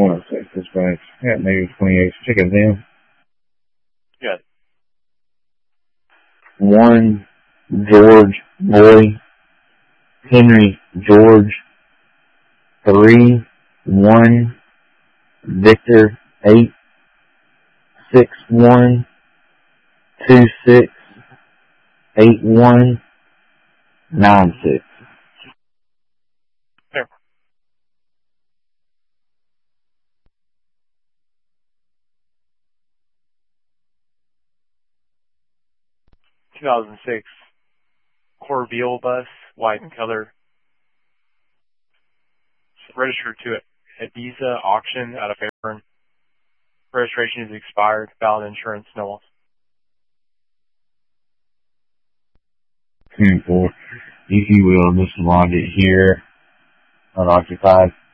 106 dispatch. Yeah, maybe 28. Check it then. Good. 1 George Boy Henry George 3 1 Victor 8 6 1 2 6 8 1 9 6. There. ...2006 Corbeil bus, white in color. Registered to Ibiza auction out of Fairburn. Registration is expired. Valid insurance, no loss. 10-4. If you will, just log it here. Unoccupied.